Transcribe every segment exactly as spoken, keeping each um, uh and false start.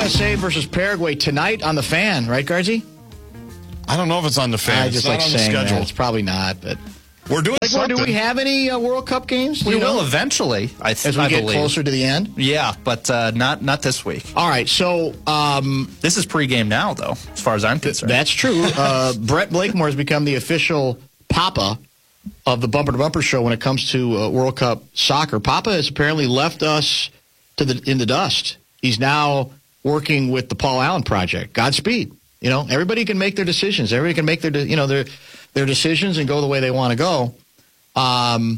S A versus Paraguay tonight on the Fan, right, Garzi? I don't know if it's on the Fan. I it's just not like on the saying schedule. that. It's probably not, but We're doing like, something. do we have any uh, World Cup games? Do We you know? will eventually, I th- As we I get believe. closer to the end? Yeah, but uh, not not this week. All right, so um, This is pregame now, though, as far as I'm th- concerned. that's true. Uh, Brett Blakemore has become the official Papa of the Bumper to Bumper show when it comes to uh, World Cup soccer. Papa has apparently left us to the in the dust. He's now working with the Paul Allen Project. Godspeed. You know, everybody can make their decisions. Everybody can make their, de- you know, their their decisions and go the way they want to go. Um,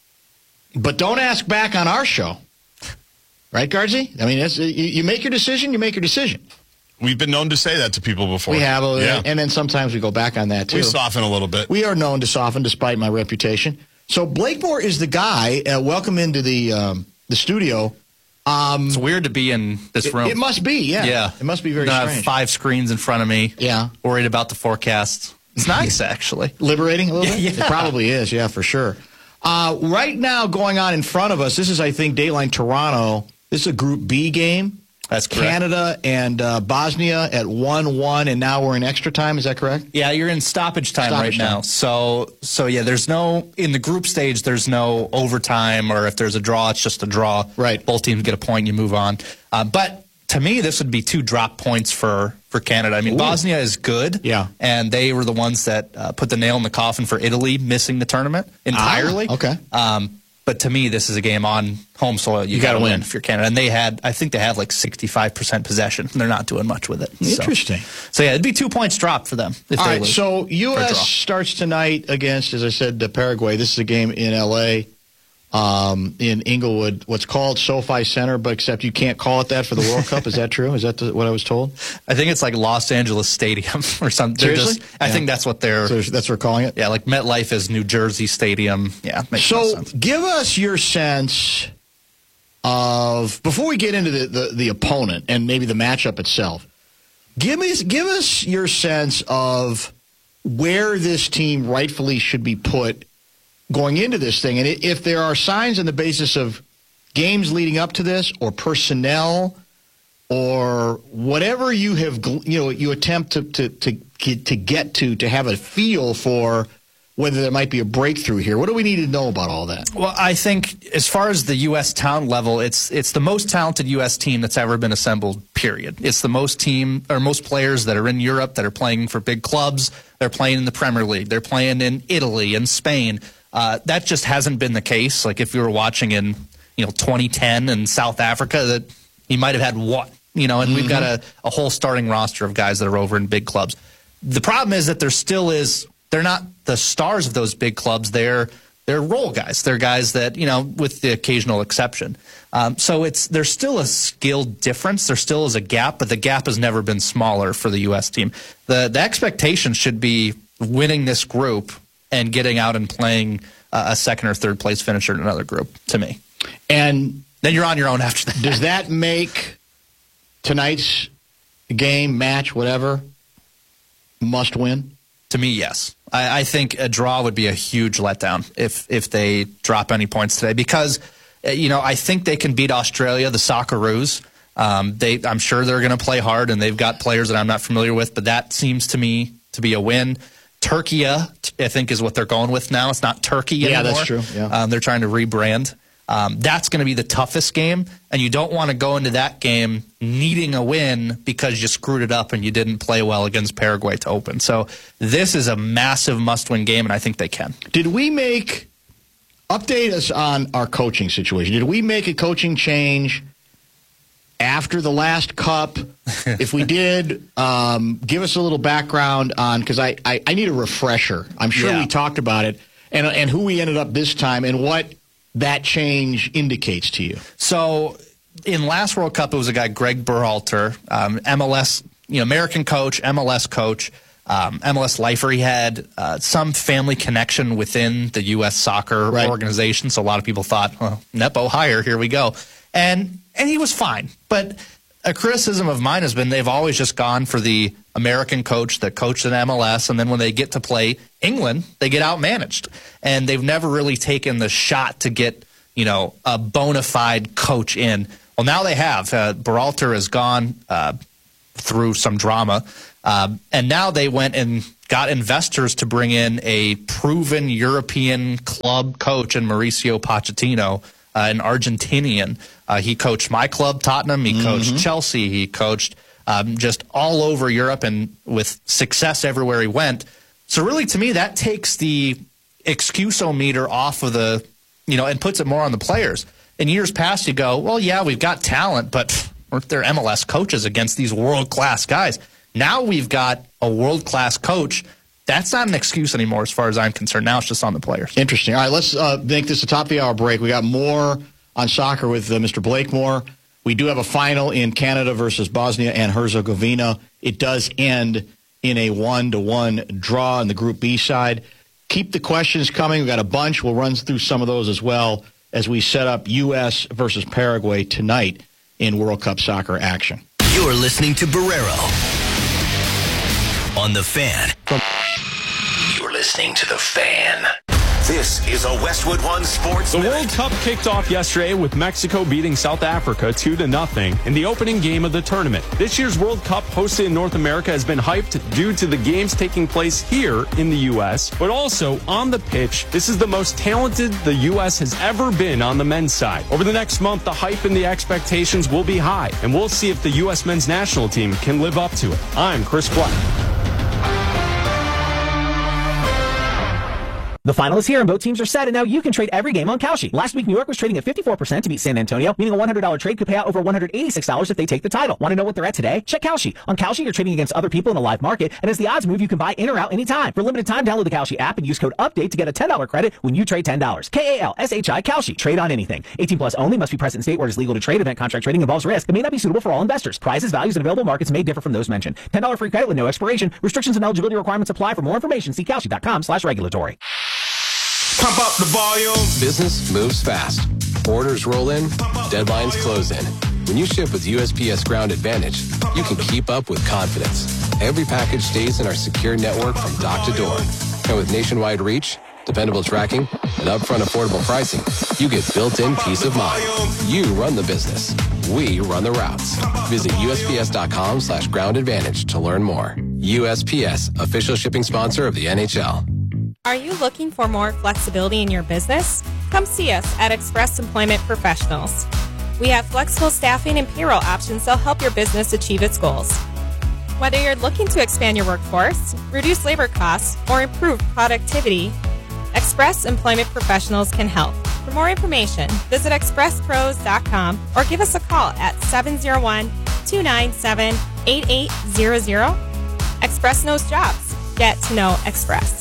but don't ask back on our show, right, Garzi? I mean, it's, you, you make your decision. You make your decision. We've been known to say that to people before. We have, a, yeah. and then sometimes we go back on that too. We soften a little bit. We are known to soften, despite my reputation. So Blakemore is the guy. Uh, welcome into the um, the studio. Um, it's weird to be in this room. It, it must be, yeah. Yeah. It must be very I have strange. five screens in front of me. Yeah. Worried about the forecast. It's nice, actually. Liberating a little bit? Yeah. It probably is, yeah, for sure. Uh, right now, going on in front of us, this is, I think, Dateline Toronto. This is a Group B game. That's correct. Canada and uh, Bosnia at one one, and now we're in extra time. Is that correct? Yeah, you're in stoppage time Stoppage right time. now. So, so yeah, there's no in the group stage. There's no overtime, or if there's a draw, it's just a draw. Right. Both teams get a point. You move on. Uh, but to me, this would be two drop points for for Canada. I mean, Ooh. Bosnia is good. Yeah. And they were the ones that uh, put the nail in the coffin for Italy missing the tournament entirely. Ah, okay. Um, but to me, this is a game on home soil. You, You got to gotta win win. if you're Canada. And they had, I think they have like sixty-five percent possession. They're not doing much with it. So- Interesting. So, yeah, it'd be two points dropped for them if All they right, lose. so U Or draw. S starts tonight against, as I said, the Paraguay. This is a game in L A, um, in Inglewood, what's called SoFi Center, but except you can't call it that for the World Cup. Is that true? Is that the, what I was told? I think it's like Los Angeles Stadium or something. They're Seriously? Just, I Yeah. think that's what they're. So that's what we're calling it? Yeah, like MetLife is New Jersey Stadium. Yeah, makes no So sense. give us your sense of, before we get into the, the, the opponent and maybe the matchup itself, give me give us your sense of where this team rightfully should be put going into this thing. And if there are signs on the basis of games leading up to this or personnel or whatever you have, you know, you attempt to, to, to, to get to, to have a feel for whether there might be a breakthrough here. What do we need to know about all that? Well, I think as far as the U S talent level, it's it's the most talented U S team that's ever been assembled, period. It's the most team or most players that are in Europe that are playing for big clubs. They're playing in the Premier League. They're playing in Italy and Spain. Uh, that just hasn't been the case. Like if you were watching in, you know, twenty ten in South Africa, that you might have had one, you know, and mm-hmm. we've got a, a whole starting roster of guys that are over in big clubs. The problem is that there still is, they're not the stars of those big clubs. They're they're role guys. They're guys that, you know, with the occasional exception. Um, so it's there's still a skill difference. There still is a gap, but the gap has never been smaller for the U S team. The the expectation should be winning this group and getting out and playing uh, a second or third place finisher in another group, to me. And then you're on your own after that. Does that make tonight's game, match, whatever, must win? To me, yes. I, I think a draw would be a huge letdown if if they drop any points today because, uh, you know, I think they can beat Australia, the Socceroos. Um, they, I'm sure they're going to play hard, and they've got players that I'm not familiar with, but that seems to me to be a win. Turkey, I think, is what they're going with now. It's not Turkey yeah, anymore. Yeah, that's true. Yeah. Um, they're trying to rebrand. Um, that's going to be the toughest game, and you don't want to go into that game needing a win because you screwed it up and you didn't play well against Paraguay to open. So this is a massive must-win game, and I think they can. Did we make – update us on our coaching situation. Did we make a coaching change after the last cup? If we did, um, give us a little background on – because I, I, I need a refresher. I'm sure Yeah. we talked about it, and and who we ended up this time and what – that change indicates to you. So in last World Cup, it was a guy, Greg Berhalter, um, M L S, you know, American coach, M L S coach, um, M L S lifer. He had uh, some family connection within the U S soccer right. organization. So a lot of people thought, well, Nepo hire, here we go. And and he was fine. But a criticism of mine has been they've always just gone for the American coach that coached in M L S, and then when they get to play England, they get outmanaged. And they've never really taken the shot to get, you know, a bona fide coach in. Well, now they have. Uh, Berhalter is gone uh, through some drama, uh, and now they went and got investors to bring in a proven European club coach in Mauricio Pochettino, uh, an Argentinian. Uh, he coached my club, Tottenham. He coached mm-hmm. Chelsea. He coached um, just all over Europe and with success everywhere he went. So really, to me, that takes the excuse-o-meter off of the, you know, and puts it more on the players. In years past, you go, well, yeah, we've got talent, but weren't there M L S coaches against these world-class guys? Now we've got a world-class coach. That's not an excuse anymore as far as I'm concerned. Now it's just on the players. Interesting. All right, let's uh, make this a top of the hour break. We got more on soccer with uh, Mister Blakemore. We do have a final in Canada versus Bosnia and Herzegovina. It does end in a one-to-one draw on the Group B side. Keep the questions coming. We've got a bunch. We'll run through some of those as well as we set up U S versus Paraguay tonight in World Cup soccer action. You're listening to Barrero on The Fan. You're listening to The Fan. This is a Westwood One Sports The Minute. World Cup kicked off yesterday with Mexico beating South Africa two to nothing in the opening game of the tournament. This year's World Cup hosted in North America has been hyped due to the games taking place here in the U S, but also on the pitch. This is the most talented the U S has ever been on the men's side. Over the next month, the hype and the expectations will be high, and we'll see if the U S men's national team can live up to it. I'm Chris Black. The final is here and both teams are set, and now you can trade every game on Kalshi. Last week, New York was trading at fifty-four percent to beat San Antonio, meaning a one hundred dollars trade could pay out over one hundred eighty-six dollars if they take the title. Want to know what they're at today? Check Kalshi. On Kalshi, you're trading against other people in a live market, and as the odds move, you can buy in or out anytime. For a limited time, download the Kalshi app and use code UPDATE to get a ten dollars credit when you trade ten dollars. K A L S H I Kalshi. Trade on anything. eighteen plus only. Must be present in state where it is legal to trade. Event contract trading involves risk. It may not be suitable for all investors. Prices, values, and available markets may differ from those mentioned. ten dollars free credit with no expiration. Restrictions and eligibility requirements apply. For more information, see Kalshi.com slash regulatory. Pump up the volume. Business moves fast. Orders roll in, deadlines close in. When you ship with U S P S Ground Advantage, you can keep up with confidence. Every package stays in our secure network from dock to door. And with nationwide reach, dependable tracking, and upfront affordable pricing, you get built-in peace of mind. You run the business. We run the routes. Visit USPS.com slash ground advantage to learn more. U S P S, official shipping sponsor of the N H L. Are you looking for more flexibility in your business? Come see us at Express Employment Professionals. We have flexible staffing and payroll options that'll help your business achieve its goals. Whether you're looking to expand your workforce, reduce labor costs, or improve productivity, Express Employment Professionals can help. For more information, visit express pros dot com or give us a call at seven oh one, two nine seven, eight eight zero zero. Express knows jobs. Get to know Express.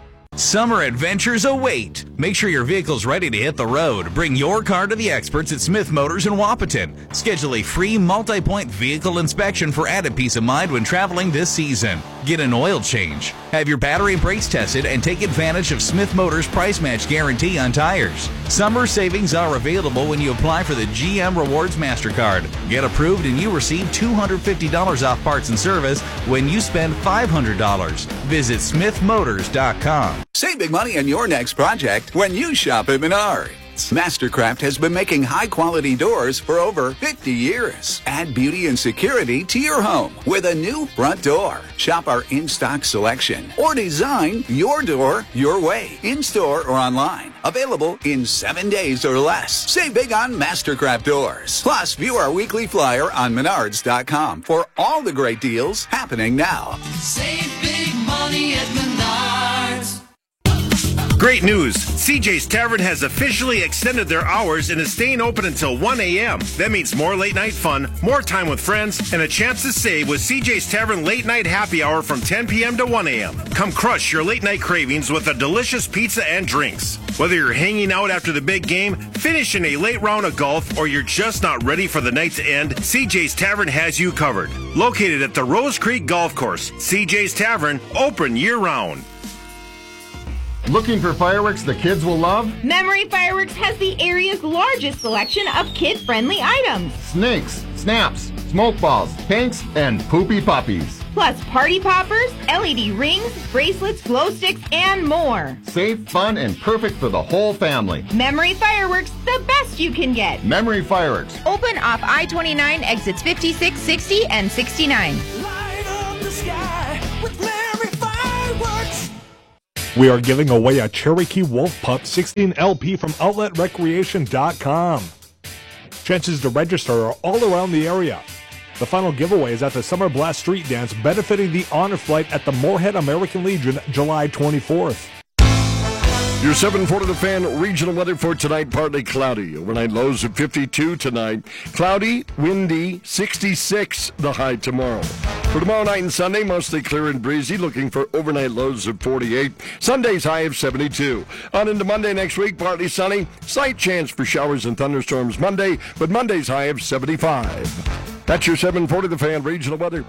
Summer adventures await. Make sure your vehicle's ready to hit the road. Bring your car to the experts at Smith Motors in Wapaton. Schedule a free multi-point vehicle inspection for added peace of mind when traveling this season. Get an oil change. Have your battery and brakes tested and take advantage of Smith Motors price match guarantee on tires. Summer savings are available when you apply for the G M Rewards MasterCard. Get approved and you receive two hundred fifty dollars off parts and service when you spend five hundred dollars. Visit smith motors dot com. Save big money on your next project when you shop at Menards. Mastercraft has been making high-quality doors for over fifty years. Add beauty and security to your home with a new front door. Shop our in-stock selection or design your door your way, in-store or online. Available in seven days or less. Save big on Mastercraft doors. Plus, view our weekly flyer on menards dot com for all the great deals happening now. Save big money at Menards. Great news! C J's Tavern has officially extended their hours and is staying open until one a.m. That means more late night fun, more time with friends, and a chance to save with C J's Tavern Late Night Happy Hour from ten p.m. to one a.m. Come crush your late night cravings with a delicious pizza and drinks. Whether you're hanging out after the big game, finishing a late round of golf, or you're just not ready for the night to end, C J's Tavern has you covered. Located at the Rose Creek Golf Course, C J's Tavern, open year-round. Looking for fireworks the kids will love? Memory Fireworks has the area's largest selection of kid-friendly items. Snakes, snaps, smoke balls, pinks, and poopy puppies. plus party poppers, L E D rings, bracelets, glow sticks, and more. Safe, fun, and perfect for the whole family. Memory Fireworks, the best you can get. Memory Fireworks. Open off I twenty-nine, exits fifty-six, sixty, and sixty-nine. Light up the sky with Memory Fireworks. We are giving away a Cherokee Wolf Pup sixteen L P from outlet recreation dot com. Chances to register are all around the area. The final giveaway is at the Summer Blast Street Dance benefiting the Honor Flight at the Moorhead American Legion July twenty-fourth. Your seven forty The Fan regional weather for tonight, partly cloudy. Overnight lows of fifty-two tonight. Cloudy, windy, sixty-six the high tomorrow. For tomorrow night and Sunday, mostly clear and breezy, looking for overnight lows of forty-eight. Sunday's high of seventy-two. On into Monday next week, partly sunny. Slight chance for showers and thunderstorms Monday, but Monday's high of seventy-five. That's your seven forty The Fan regional weather.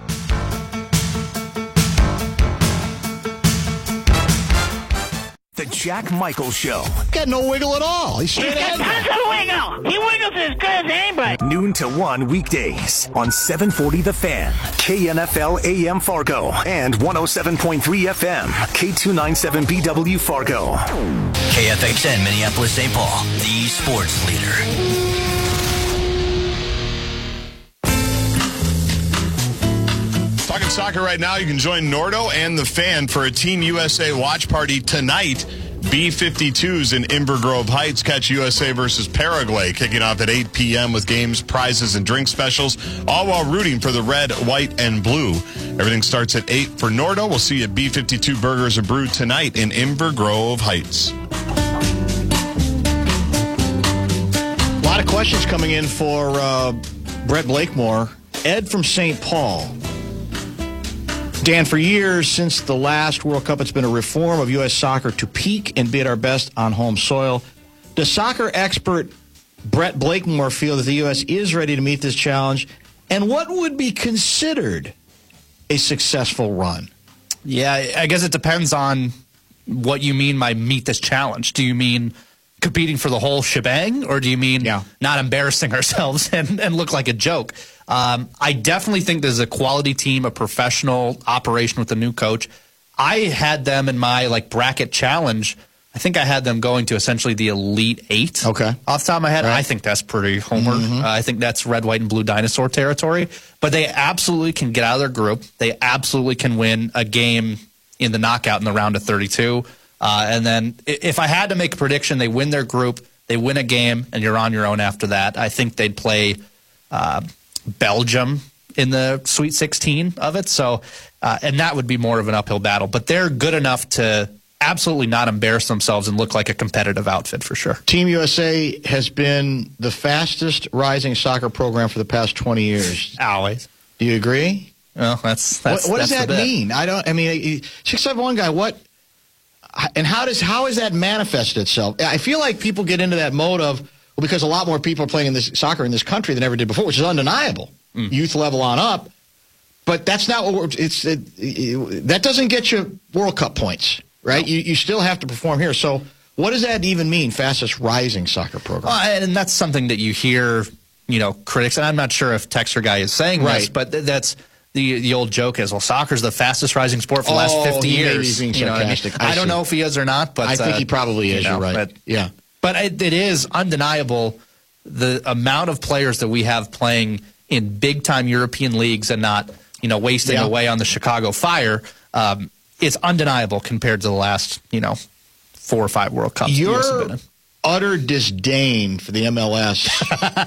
The Jack Michaels Show. Got no wiggle at all. He's straight He's got ahead. tons of wiggle. He wiggles as good as anybody. Noon to one weekdays on seven forty The Fan, K N F L A M Fargo, and one oh seven point three F M, K two ninety-seven B W Fargo. K F X N Minneapolis Saint Paul, the sports leader. Talking soccer right now, you can join Nordo and the Fan for a Team U S A watch party tonight. B fifty-twos in Inver Grove Heights catch U S A versus Paraguay, kicking off at eight p.m. with games, prizes, and drink specials, all while rooting for the red, white, and blue. Everything starts at eight for Nordo. We'll see you at B fifty-two Burgers and Brew tonight in Inver Grove Heights. A lot of questions coming in for uh, Brett Blakemore. Ed from Saint Paul. Dan, for years since the last World Cup, it's been a reform of U S soccer to peak and be at our best on home soil. Does soccer expert Brett Blakemore feel that the U S is ready to meet this challenge? And what would be considered a successful run? Yeah, I guess it depends on what you mean by meet this challenge. Do you mean competing for the whole shebang, or do you mean yeah. not embarrassing ourselves and, and look like a joke? Um, I definitely think there's a quality team, a professional operation with a new coach. I had them in my like bracket challenge. I think I had them going to essentially the Elite Eight. Okay. Off the top of my head, right. I think that's pretty homer. Mm-hmm. Uh, I think that's red, white, and blue dinosaur territory. But they absolutely can get out of their group. They absolutely can win a game in the knockout in the round of thirty-two. Uh, and then if I had to make a prediction, they win their group, they win a game, and you're on your own after that. I think they'd play uh, Belgium in the Sweet sixteen of it. So, uh, and that would be more of an uphill battle. But they're good enough to absolutely not embarrass themselves and look like a competitive outfit for sure. Team U S A has been the fastest rising soccer program for the past twenty years. Always. Do you agree? Well, that's, that's what, what that's does that the bit. mean? I don't. I mean, six seven one guy. What? And how does how has that manifested itself? I feel like people get into that mode of, well, because a lot more people are playing in this soccer in this country than ever did before, which is undeniable, mm. youth level on up. But that's not what we're, it's. It, it, that doesn't get you World Cup points, right? No. You you still have to perform here. So what does that even mean? Fastest rising soccer program, uh, and that's something that you hear, you know, critics. And I'm not sure if Texter Guy is saying right. this, but th- that's. The the old joke is, well, soccer's the fastest rising sport for the last oh, fifty he years. May be being you know what I mean? sarcastic. I I don't see. know if he is or not, but I think uh, he probably is. You know, You're right. But, yeah, but it, it is undeniable the amount of players that we have playing in big time European leagues and not you know wasting yeah. away on the Chicago Fire. Um, it's undeniable compared to the last you know four or five World Cups. Your utter disdain for the M L S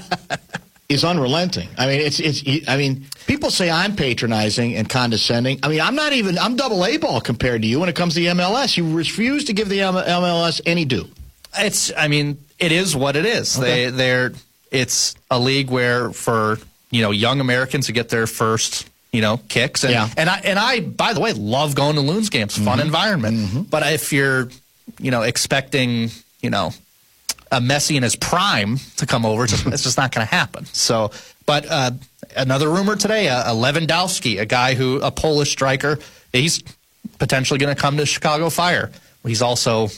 is unrelenting. I mean, it's it's. I mean, people say I'm patronizing and condescending. I mean, I'm not even. I'm double A ball compared to you when it comes to the M L S. You refuse to give the M L S any due. It's. I mean, it is what it is. Okay. They they're. It's a league where for you know young Americans to get their first you know kicks and yeah. and I and I by the way love going to Loons games. Fun Mm-hmm. environment. Mm-hmm. But if you're you know expecting you know. a Messi in his prime to come over, it's just, it's just not going to happen. So, but uh, another rumor today, uh, Lewandowski, a guy who, a Polish striker, he's potentially going to come to Chicago Fire. He's also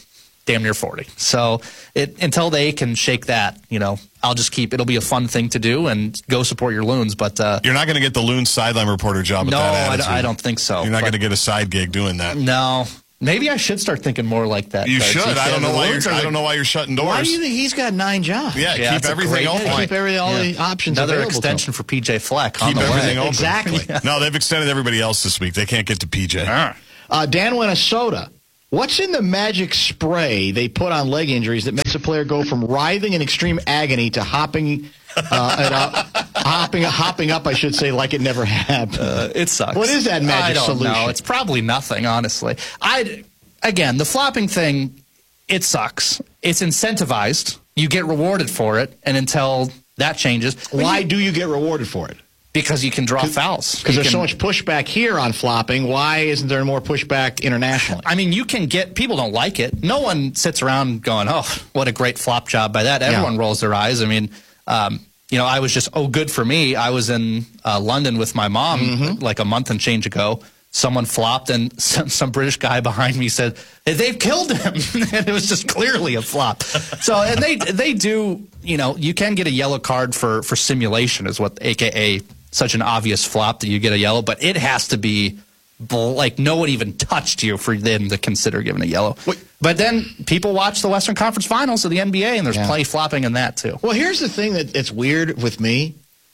damn near forty. So it, until they can shake that, you know, I'll just keep. It'll be a fun thing to do, and go support your Loons. But uh, you're not going to get the Loons sideline reporter job. With no, that I, attitude. I don't think so. You're not but, going to get a side gig doing that. No. Maybe I should start thinking more like that. You Craig. should. So I don't know why Loons you're. are I the- don't know why you're shutting doors. Why do you think he's got nine jobs? Yeah, Yeah, keep that's a everything great open. point. Keep every, all Yeah. the options Another available to extension him. for P J Fleck. on Keep the way. everything open. Exactly. No, they've extended everybody else this week. They can't get to P J. Uh, Dan Minnesota. What's in the magic spray they put on leg injuries that makes a player go from writhing in extreme agony to hopping, uh, and, uh, hopping, hopping up? I should say, like it never happened. Uh, it sucks. What is that magic I don't solution? know. It's probably nothing, honestly. I again, the flopping thing, it sucks. It's incentivized. You get rewarded for it, and until that changes, Why you, do you get rewarded for it? because you can draw fouls. Because You there's so can- much pushback here on flopping. Why isn't there more pushback internationally? I mean, you can get people don't like it. No one sits around going, "Oh, what a great flop job by that." Everyone Yeah. rolls their eyes. I mean, um, you know, I was just oh, good for me. I was in uh, London with my mom Mm-hmm. like a month and change ago. Someone flopped, and some, some British guy behind me said, "Hey, they've killed him," and it was just clearly a flop. So, and they they do, you know, you can get a yellow card for for simulation, is what A K A such an obvious flop that you get a yellow, but it has to be bull, like no one even touched you for them to consider giving a yellow. Wait. But then people watch the Western Conference Finals of the N B A, and there's Yeah. plenty flopping in that too. Well, here's the thing that it's weird with me.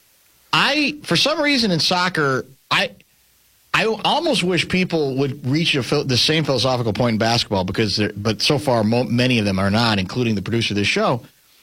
I, for some reason in soccer, I I almost wish people would reach a, phil- the same philosophical point in basketball, because, they're- but so far mo- many of them are not, including the producer of this show.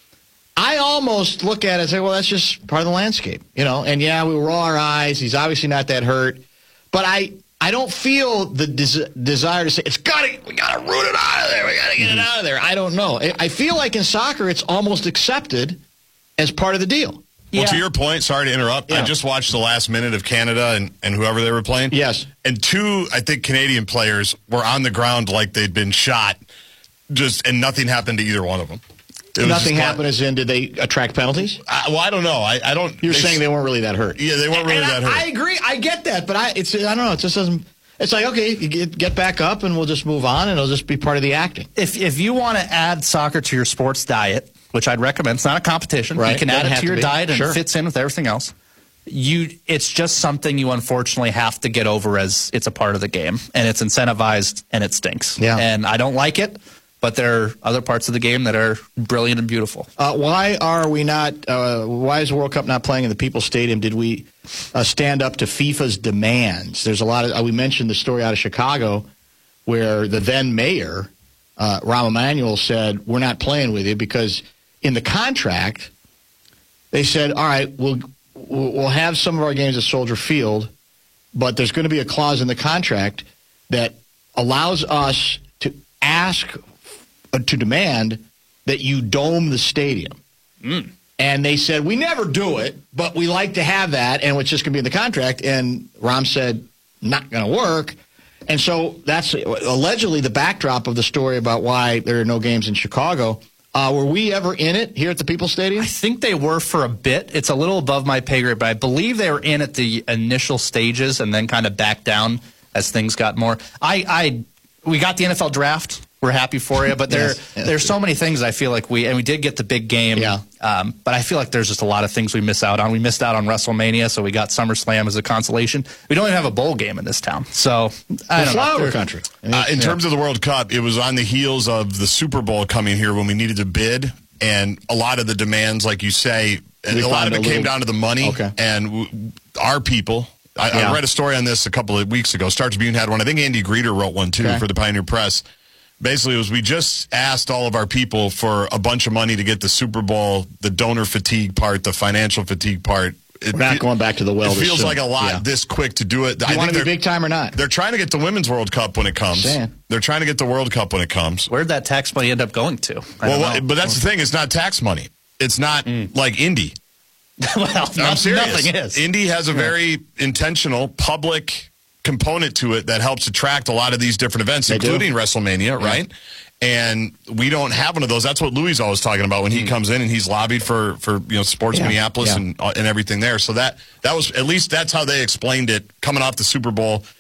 I almost look at it and say, well, that's just part of the landscape, you know. And yeah, we roll our eyes. He's obviously not that hurt, but I I don't feel the des- desire to say it's got to we got to root it out of there. We got to get it out of there. I don't know. I, I feel like in soccer, it's almost accepted as part of the deal. Well, to your point, sorry to interrupt. Yeah. I just watched the last minute of Canada and, and whoever they were playing. Yes. And two, I think, Canadian players were on the ground like they'd been shot, just and nothing happened to either one of them. It was Nothing just happened as in, did they attract penalties? I, well, I don't know. I, I don't. You're saying they weren't really that hurt. Yeah, they weren't really And that I, hurt. I agree. I get that, but I it's I don't know. It just doesn't. It's like, okay, you get, get back up and we'll just move on, and it'll just be part of the acting. If if you want to add soccer to your sports diet, which I'd recommend, it's not a competition. Right. You can Doesn't add it have to to your be. diet and Sure. it fits in with everything else. You, it's just something you unfortunately have to get over as it's a part of the game, and it's incentivized and it stinks. Yeah. And I don't like it, but there are other parts of the game that are brilliant and beautiful. Uh, why are we not? Uh, why is the World Cup not playing in the People's Stadium? Did we uh, stand up to FIFA's demands? There's a lot of. Uh, we mentioned the story out of Chicago, where the then mayor, uh, Rahm Emanuel, said, "We're not playing with you because in the contract, they said, all right, we'll we'll have some of our games at Soldier Field, but there's going to be a clause in the contract that allows us to ask." Uh, to demand that you dome the stadium. Mm. And they said, we never do it, but we like to have that, and it's just going to be in the contract. And Rahm said, not going to work. And so that's allegedly the backdrop of the story about why there are no games in Chicago. Uh, were we ever in it here at the People's Stadium? I think they were for a bit. It's a little above my pay grade, but I believe they were in at the initial stages and then kind of backed down as things got more. I, I we got the N F L draft. We're happy for you, but there Yes, yes. there's so many things I feel like we and we did get the big game. Yeah. Um, but I feel like there's just a lot of things we miss out on. We missed out on WrestleMania, so we got SummerSlam as a consolation. We don't even have a bowl game in this town, so I The don't flower know. country. Uh, in Yeah. terms of the World Cup, it was on the heels of the Super Bowl coming here when we needed to bid, and a lot of the demands, like you say, and We a lot of found it a came little- down to the money. Okay. And w- our people, I, Yeah. I read a story on this a couple of weeks ago. Star Tribune had one. I think Andy Greeter wrote one, too, Okay. for the Pioneer Press. Basically, it was we just asked all of our people for a bunch of money to get the Super Bowl, the donor fatigue part, the financial fatigue part. It, We're not going back to the well It this feels soon. like a lot Yeah. this quick to do it. Do you want to be big time or not? They're trying to get the Women's World Cup when it comes. Saying. They're trying to get the World Cup when it comes. Where'd that tax money end up going to? I Well, don't what- know. but that's the thing. It's not tax money. It's not like Indy. well, I'm not- serious. nothing is. Indy has a very intentional public component to it that helps attract a lot of these different events, They do. including WrestleMania, right? And we don't have one of those. That's what Louis is always talking about when he comes in and he's lobbied for, for you know Sports Yeah, Minneapolis yeah. and uh, and everything there. So that that was at least that's how they explained it coming off the Super Bowl.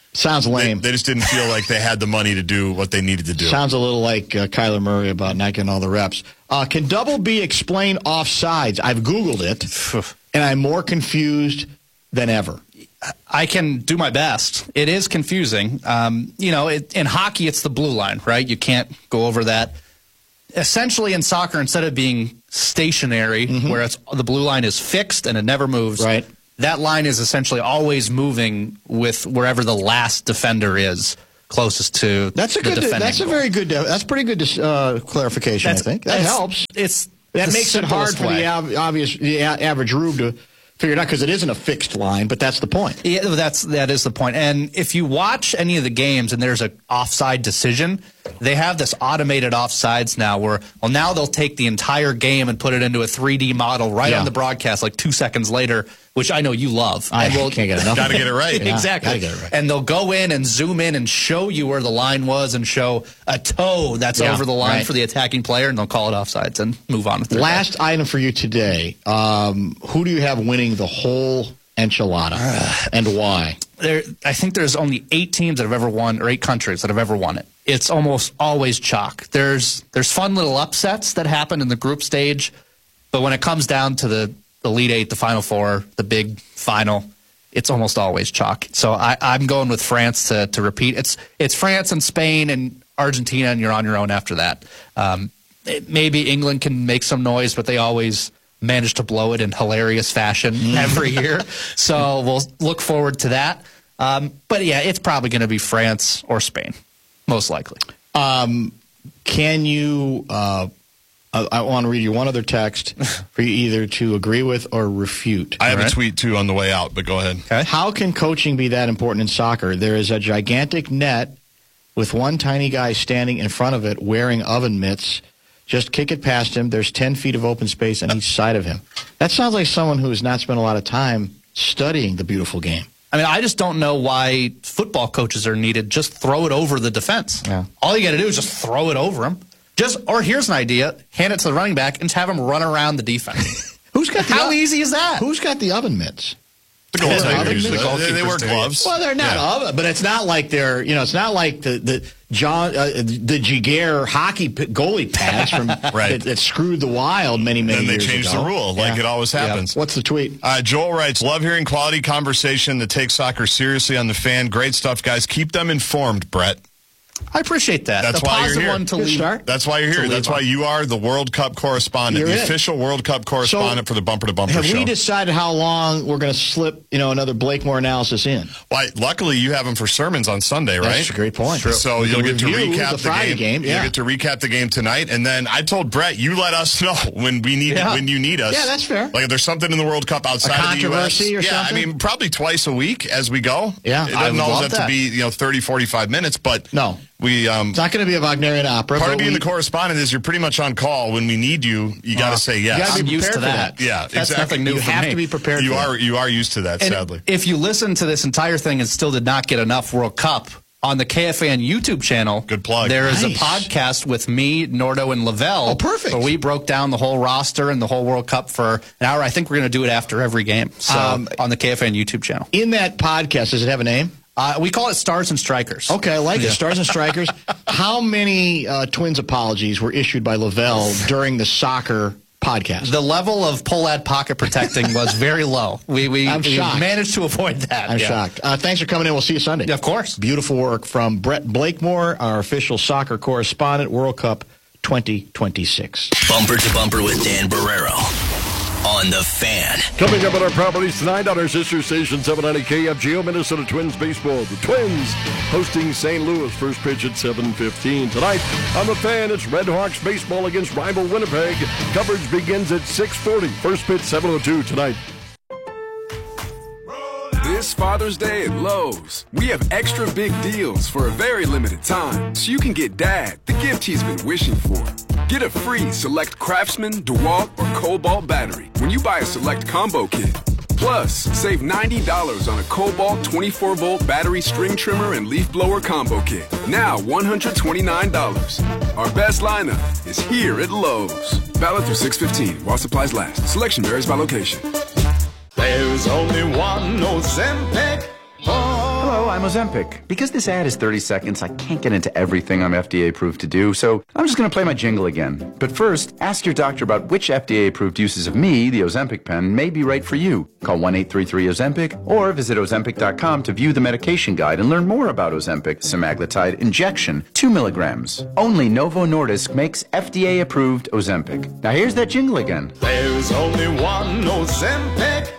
Sounds lame. They, they just didn't feel like they had the money to do what they needed to do. Sounds a little like uh, Kyler Murray about not getting all the reps. Uh, can Double B explain offsides? I've Googled it, and I'm more confused than ever. I can do my best. It is confusing. Um, you know, it, in hockey, it's the blue line, right? You can't go over that. Essentially, in soccer, instead of being stationary, mm-hmm. where it's the blue line is fixed and it never moves, right? That line is essentially always moving with wherever the last defender is closest to that's a the good. defending That's a goal. very good. That's pretty good uh, clarification. That's, I think that helps. It's that the makes it hard for way. the ob- obvious the a- average rube to figure it out because it isn't a fixed line. But that's the point. Yeah, that's that is the point. And if you watch any of the games and there's an offside decision, they have this automated offsides now where, well, now they'll take the entire game and put it into a three D model right Yeah. on the broadcast like two seconds later, which I know you love. I and we'll, can't get enough. Got to get it right. Yeah, exactly. gotta get it right. And they'll go in and zoom in and show you where the line was and show a toe that's Yeah, over the line right. for the attacking player, and they'll call it offsides and move on with their Last day. item for you today. Um, who do you have winning the whole enchilada, and why? There, I think there's only eight teams that have ever won, or eight countries that have ever won it. It's almost always chalk. There's there's fun little upsets that happen in the group stage, but when it comes down to the Elite Eight, the Final Four, the big final, it's almost always chalk. So I, I'm going with France to, to repeat. It's it's France and Spain and Argentina, and you're on your own after that. Um, it, maybe England can make some noise, but they always manage to blow it in hilarious fashion every year. So we'll look forward to that. Um, but yeah, it's probably going to be France or Spain, most likely. Um, can you? Uh, I, I want to read you one other text for you either to agree with or refute. I have All a right? tweet, too, on the way out, but go ahead. Okay. How can coaching be that important in soccer? There is a gigantic net with one tiny guy standing in front of it wearing oven mitts. Just kick it past him. There's ten feet of open space on each side of him. That sounds like someone who has not spent a lot of time studying the beautiful game. I mean, I just don't know why football coaches are needed. Just throw it over the defense. Yeah. All you got to do is just throw it over them. Just, or here's an idea: hand it to the running back and just have him run around the defense. Who's got the How o- easy is that? Who's got the oven mitts? The Yeah, goaltenders usually. the They, they wear goalkeepers do. gloves. Well, they're not Yeah. oven, but it's not like they're you know it's not like the the John uh, the Giguere hockey p- goalie pads from Right. that, that screwed the Wild many many Then they years changed ago. the rule, like Yeah. it always Yeah. happens. What's the tweet? Uh, Joel writes, love hearing quality conversation that takes soccer seriously on the fan. Great stuff, guys. Keep them informed, Brett. I appreciate that. That's the why you're positive here. one to Good leave. start. That's why you're To here. leave That's why on. you are the World Cup correspondent, You're the it. official World Cup correspondent for the Bumper to Bumper Have show. we decided how long we're going to slip you know another Blakemore analysis in? Why, luckily, you have them for sermons on Sunday, right? That's a great point. So We you'll can get to review recap the the, Friday game. game, yeah. You'll get to recap the game tonight, and then I told Brett, you let us know when we need Yeah. when you need us. Yeah, that's fair. Like if there's something in the World Cup outside A of the U S. controversy or yeah, something? I mean probably twice a week as we go. Yeah, it I doesn't would always love have to that. be you know thirty, forty-five minutes, but No. we um. It's not going to be a Wagnerian opera. Part but of being we, the correspondent is you're pretty much on call when we need you. You got to Uh, say you yes. gotta be I'm used prepared to for that. Yeah, That's exactly. nothing new You for have me. to be prepared. You for are that. you are used to that, And sadly. if you listen to this entire thing and still did not get enough World Cup, on the K F A N YouTube channel, Good plug. there is Nice. a podcast with me, Nordo, and Lavelle. Oh, perfect. Where we broke down the whole roster and the whole World Cup for an hour. I think we're going to do it after every game. So Um, on the K F A N YouTube channel. In that podcast, does it have a name? Uh, we call it Stars and Strikers. Okay, I like Yeah. it. Stars and Strikers. How many uh, Twins apologies were issued by Lavelle during the soccer podcast? The level of Polad pocket protecting was very low. We we, I'm we shocked. managed to avoid that. I'm Yeah. shocked. Uh, thanks for coming in. We'll see you Sunday. Yeah, of course. Beautiful work from Brett Blakemore, our official soccer correspondent, World Cup twenty twenty-six. Bumper to Bumper with Dan Barrero on The Fan. Coming up on our properties tonight on our sister station seven ninety K F G O, Minnesota Twins baseball. The Twins hosting Saint Louis. First pitch at seven fifteen. Tonight on The Fan, it's Red Hawks baseball against rival Winnipeg. Coverage begins at six forty. First pitch seven oh two tonight. This Father's Day at Lowe's, we have extra big deals for a very limited time, so you can get Dad the gift he's been wishing for. Get a free Select Craftsman, DeWalt, or Cobalt battery when you buy a Select Combo Kit. Plus, save ninety dollars on a Cobalt twenty-four volt battery string trimmer and leaf blower combo kit. Now one hundred twenty-nine dollars. Our best lineup is here at Lowe's. Valid through six fifteen while supplies last. Selection varies by location. There's only one Ozempic for Hello, I'm Ozempic. Because this ad is thirty seconds, I can't get into everything I'm F D A approved to do, so I'm just going to play my jingle again. But first, ask your doctor about which F D A approved uses of me, the Ozempic pen, may be right for you. Call one eight three three Ozempic or visit Ozempic dot com to view the medication guide and learn more about Ozempic semaglutide injection, two milligrams. Only Novo Nordisk makes F D A approved Ozempic. Now here's that jingle again. There's only one Ozempic.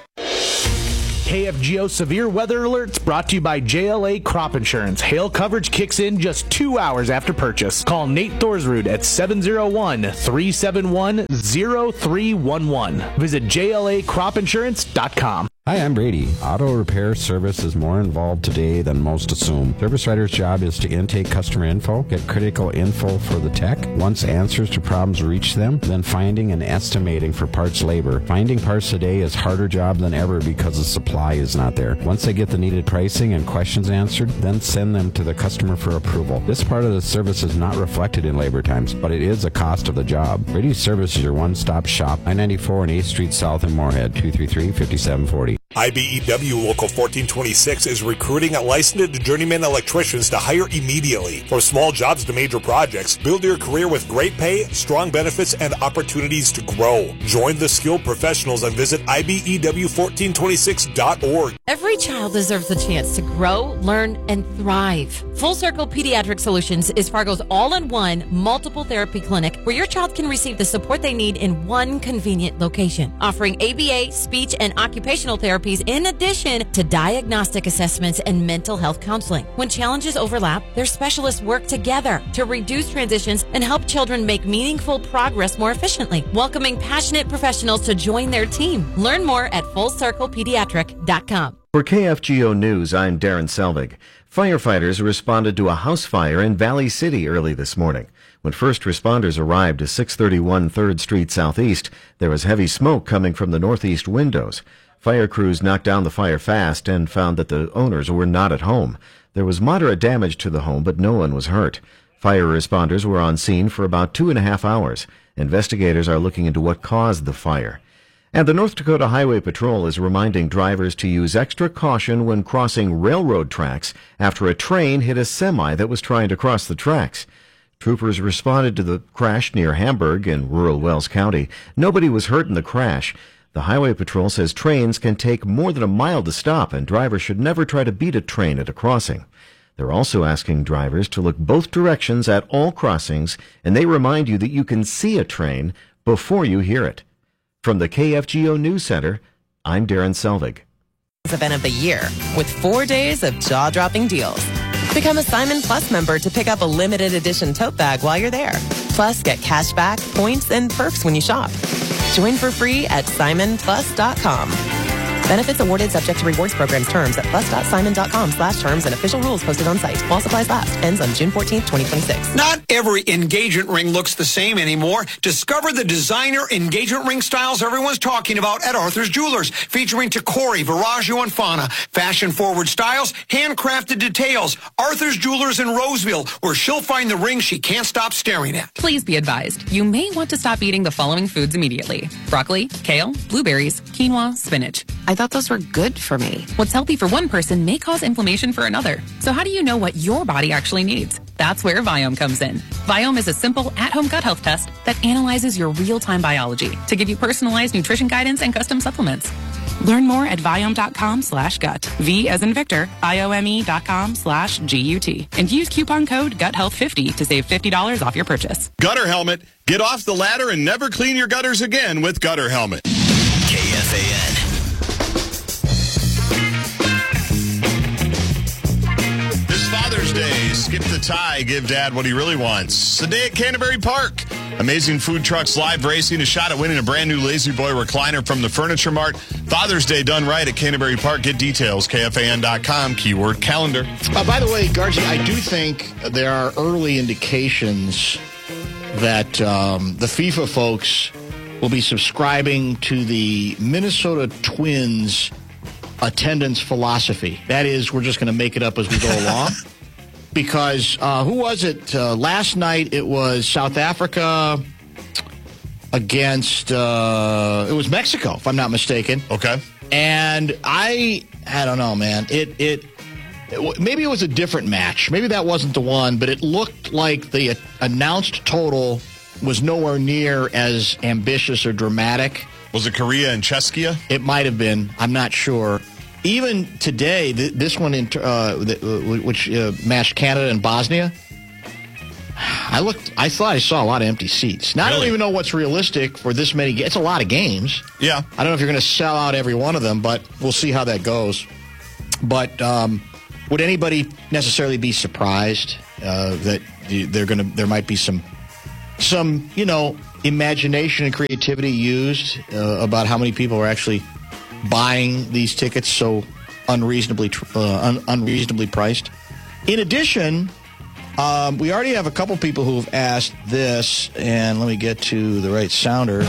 K F G O Severe Weather Alerts brought to you by J L A Crop Insurance. Hail coverage kicks in just two hours after purchase. Call Nate Thorsrud at seven oh one, three seven one, oh three one one. Visit J L A crop insurance dot com. Hi, I'm Brady. Auto repair service is more involved today than most assume. Service writer's job is to intake customer info, get critical info for the tech. Once answers to problems reach them, then finding and estimating for parts labor. Finding parts today is harder job than ever because the supply is not there. Once they get the needed pricing and questions answered, then send them to the customer for approval. This part of the service is not reflected in labor times, but it is a cost of the job. Brady's Service is your one-stop shop. I ninety-four and eighth Street South in Moorhead, two three three, five seven four zero. I B E W Local fourteen twenty-six is recruiting licensed journeyman electricians to hire immediately. From small jobs to major projects, build your career with great pay, strong benefits, and opportunities to grow. Join the skilled professionals and visit I B E W fourteen twenty-six dot org. Every child deserves the chance to grow, learn, and thrive. Full Circle Pediatric Solutions is Fargo's all-in-one multiple therapy clinic where your child can receive the support they need in one convenient location, offering A B A, speech, and occupational therapies in addition to diagnostic assessments and mental health counseling. When challenges overlap, their specialists work together to reduce transitions and help children make meaningful progress more efficiently, welcoming passionate professionals to join their team. Learn more at full circle pediatric dot com. For K F G O News, I'm Darren Selvig. Firefighters responded to a house fire in Valley City early this morning. When first responders arrived at six thirty-one third Street Southeast, there was heavy smoke coming from the northeast windows. Fire crews knocked down the fire fast and found that the owners were not at home. There was moderate damage to the home, but no one was hurt. Fire responders were on scene for about two and a half hours. Investigators are looking into what caused the fire. And the North Dakota Highway Patrol is reminding drivers to use extra caution when crossing railroad tracks after a train hit a semi that was trying to cross the tracks. Troopers responded to the crash near Hamburg in rural Wells County. Nobody was hurt in the crash. The Highway Patrol says trains can take more than a mile to stop, and drivers should never try to beat a train at a crossing. They're also asking drivers to look both directions at all crossings, and they remind you that you can see a train before you hear it. From the K F G O News Center, I'm Darren Selvig. Event of the year with four days of jaw-dropping deals. Become a Simon Plus member to pick up a limited edition tote bag while you're there. Plus, get cash back, points, and perks when you shop. Join for free at simon plus dot com. Benefits awarded subject to rewards programs terms at plus dot simon dot com slash terms and official rules posted on site. While supplies last. Ends on June fourteenth, twenty twenty-six. Not every engagement ring looks the same anymore. Discover the designer engagement ring styles everyone's talking about at Arthur's Jewelers, featuring Tacori, Viraggio, and Fauna. Fashion-forward styles, handcrafted details. Arthur's Jewelers in Roseville, where she'll find the ring she can't stop staring at. Please be advised, you may want to stop eating the following foods immediately. Broccoli, kale, blueberries, quinoa, spinach. I thought those were good for me. What's healthy for one person may cause inflammation for another. So how do you know what your body actually needs? That's where Viome comes in. Viome is a simple at-home gut health test that analyzes your real-time biology to give you personalized nutrition guidance and custom supplements. Learn more at Viome.com slash gut. V as in Victor, I-O-M-E dot com slash G-U-T. And use coupon code gut health fifty to save fifty dollars off your purchase. Gutter Helmet. Get off the ladder and never clean your gutters again with Gutter Helmet. K F A N. Father's Day. Skip the tie. Give Dad what he really wants. The day at Canterbury Park. Amazing food trucks, live racing, a shot at winning a brand new Lazy Boy recliner from the Furniture Mart. Father's Day done right at Canterbury Park. Get details, K F A N dot com, keyword calendar. Uh, by the way, Gargi, I do think there are early indications that um, the FIFA folks will be subscribing to the Minnesota Twins attendance philosophy. That is, we're just going to make it up as we go along. Because uh, who was it? Uh, last night it was South Africa against, uh, it was Mexico, if I'm not mistaken. Okay. And I, I don't know, man. It, it, maybe it was a different match. Maybe that wasn't the one, but it looked like the announced total was nowhere near as ambitious or dramatic. Was it Korea and Czechia? It might have been. I'm not sure. Even today, th- this one, in, uh, the, which uh, matched Canada and Bosnia, I looked. I thought I saw a lot of empty seats. Now, really? I don't even know what's realistic for this many games. It's a lot of games. Yeah. I don't know if you're going to sell out every one of them, but we'll see how that goes. But um, would anybody necessarily be surprised uh, that they're going to? There might be some, some you know, imagination and creativity used uh, about how many people are actually buying these tickets so unreasonably uh, un- unreasonably priced. In addition, um, we already have a couple people who have asked this, and let me get to the right sounder.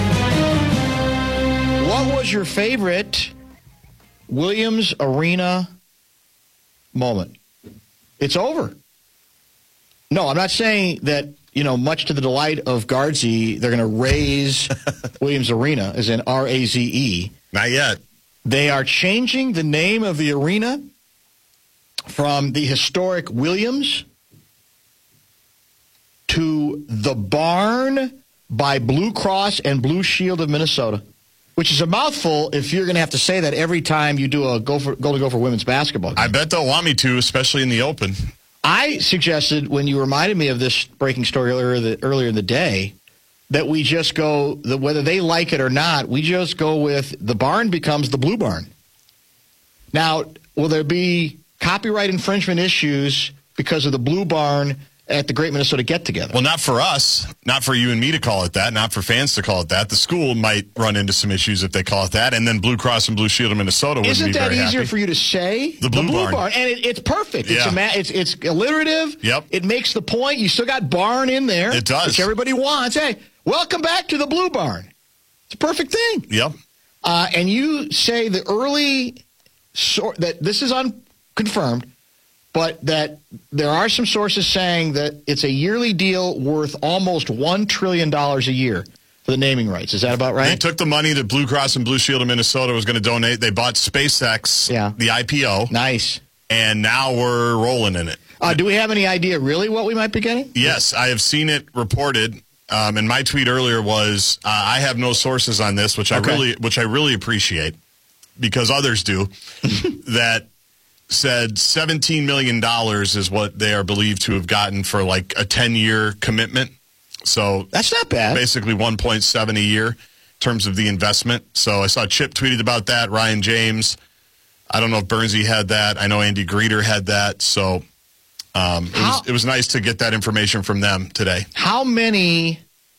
What was your favorite Williams Arena moment? It's over. No, I'm not saying that, you know, much to the delight of Guardsy, they're going to raise Williams Arena, as in R A Z E. Not yet. They are changing the name of the arena from the historic Williams to the Barn by Blue Cross and Blue Shield of Minnesota, which is a mouthful if you're going to have to say that every time you do a Gopher, Golden Gopher women's basketball game. I bet they'll want me to, especially in the Open. I suggested, when you reminded me of this breaking story earlier, the, earlier in the day, that we just go, the, whether they like it or not, we just go with the Barn becomes the Blue Barn. Now, will there be copyright infringement issues because of the Blue Barn at the Great Minnesota Get-Together? Well, not for us, not for you and me to call it that, not for fans to call it that. The school might run into some issues if they call it that, and then Blue Cross and Blue Shield of Minnesota wouldn't Isn't be very that easier happy. for you to say? The Blue, the Blue Barn. Barn. And it, it's perfect. It's, Yeah. a ma- it's it's alliterative. Yep. It makes the point. You still got Barn in there. It does. Which everybody wants. Hey, welcome back to the Blue Barn. It's a perfect thing. Yep. Uh, and you say the early, sor- that this is unconfirmed, but that there are some sources saying that it's a yearly deal worth almost one trillion dollars a year for the naming rights. Is that about right? They took the money that Blue Cross and Blue Shield of Minnesota was going to donate. They bought SpaceX, Yeah. the I P O. Nice. And now we're rolling in it. Uh, do we have any idea really what we might be getting? Yes, I have seen it reported. Um, and my tweet earlier was, uh, I have no sources on this, which Okay. I really, which I really appreciate, because others do. That said seventeen million dollars is what they are believed to have gotten for like a ten-year commitment. So that's not bad. Basically one point seven a year in terms of the investment. So I saw Chip tweeted about that. Ryan James. I don't know if Bernsey had that. I know Andy Greeter had that. So um, it, was, it was nice to get that information from them today. How many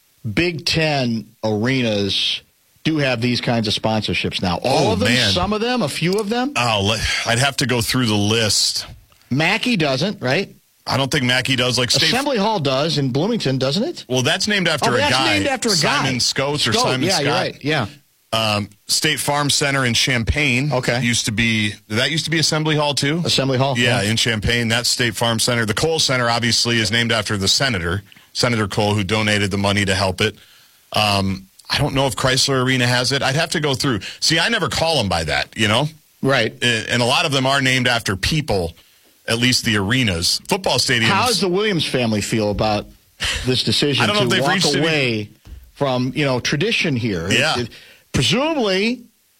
Big Ten arenas do have these kinds of sponsorships now? All Oh, of them? man. Some of them? A few of them? Oh, I'd have to go through the list. Mackey doesn't, right? I don't think Mackey does. Like State Assembly Hall does in Bloomington, doesn't it? Well, that's named after Oh, a that's guy. named after a guy. Simon Scotes or Scote, Simon yeah, Scott. you're right. Yeah. Um, State Farm Center in Champaign. Okay. Used to be, that used to be Assembly Hall too? Assembly Hall. Yeah, yeah. in Champaign. That's State Farm Center. The Cole Center obviously is named after the senator, Senator Cole, who donated the money to help it. Um, I don't know if Chrysler Arena has it. I'd have to go through. See, I never call them by that, you know? Right. And a lot of them are named after people, at least the arenas. Football stadiums. How does the Williams family feel about this decision I don't know to if they've walk reached any- away from, you know, tradition here? Yeah. It- it- presumably,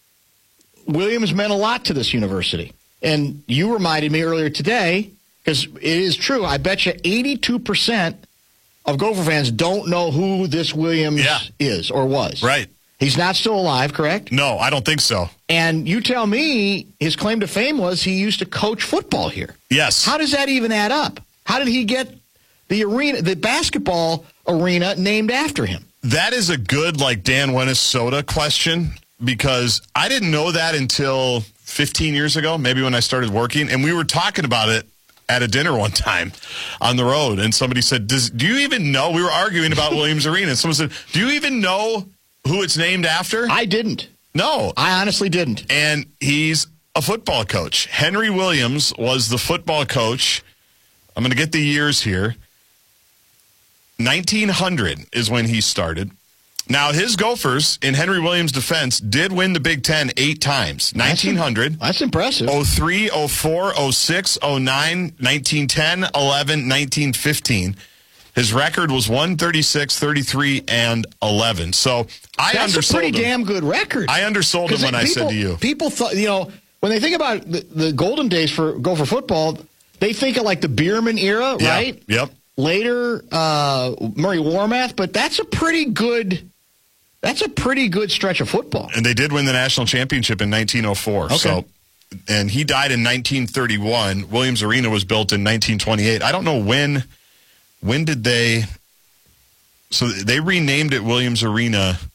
Williams meant a lot to this university. And you reminded me earlier today, because it is true, I bet you eighty-two percent of Gopher fans don't know who this Williams Yeah. is or was. Right. He's not still alive, correct? No, I don't think so. And you tell me his claim to fame was he used to coach football here. Yes. How does that even add up? How did he get the arena, the basketball arena named after him? That is a good, like, Dan Wennis soda question, because I didn't know that until fifteen years ago, maybe when I started working, and we were talking about it at a dinner one time on the road, and somebody said, Does, do you even know? We were arguing about Williams Arena, and someone said, do you even know who it's named after? I didn't. No. I honestly didn't. And he's a football coach. Henry Williams was the football coach. I'm going to get the years here. nineteen hundred is when he started. Now, his Gophers, in Henry Williams' defense, did win the Big Ten eight times. nineteen hundred. That's impressive. oh three, oh four, oh six, oh nine, nineteen ten, eleven, nineteen fifteen. His record was one thirty-six, thirty-three, and eleven. So I That's undersold a pretty him. damn good record. I undersold him when I people, said to you. People thought, you know, when they think about the, the golden days for Gopher football, they think of like the Bierman era, Yeah, right? Yep. Later, uh, Murray Warmath, but that's a pretty good... That's a pretty good stretch of football. And they did win the national championship in nineteen oh four. Okay. So, and he died in nineteen thirty-one. Williams Arena was built in nineteen twenty-eight. I don't know when. When did they? So they renamed it Williams Arena